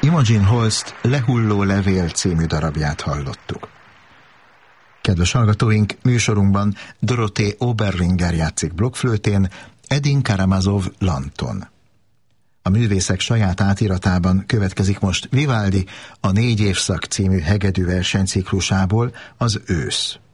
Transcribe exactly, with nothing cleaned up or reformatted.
Imogen Holst Lehulló levél című darabját hallottuk. Kedves hallgatóink, műsorunkban Dorothée Oberlinger játszik blokkflőtén, Edin Karamazov lanton. A művészek saját átiratában következik most Vivaldi a Négy évszak című hegedű versenyciklusából az Ősz.